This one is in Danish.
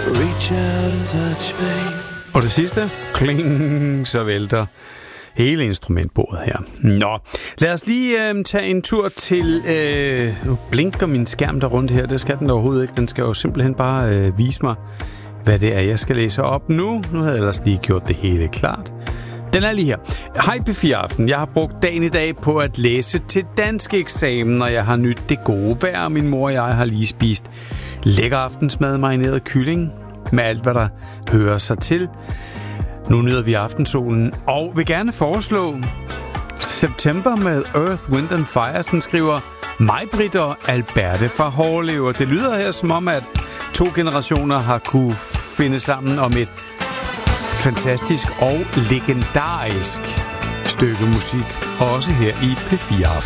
Reach out and touch faith. Og det sidste, kling, så vælter hele instrumentbordet her. Nå, lad os lige tage en tur til... Nu blinker min skærm der rundt her. Det skal den overhovedet ikke. Den skal jo simpelthen bare vise mig, hvad det er, jeg skal læse op nu. Nu havde jeg ellers lige gjort det hele klart. Den er lige her. Hej P4 Aften. Jeg har brugt dagen i dag på at læse til dansk eksamen, og jeg har nydt det gode vejr. Min mor og jeg har lige spist lækker aftensmad, marineret kylling, med alt, hvad der hører sig til. Nu nyder vi aftensolen, og vil gerne foreslå September med Earth, Wind and Fire, som skriver Maj-Britt og Alberte fra Hårlev. Det lyder her som om, at 2 generationer har kunne finde sammen om et fantastisk og legendarisk stykke musik, også her i P4 Aften.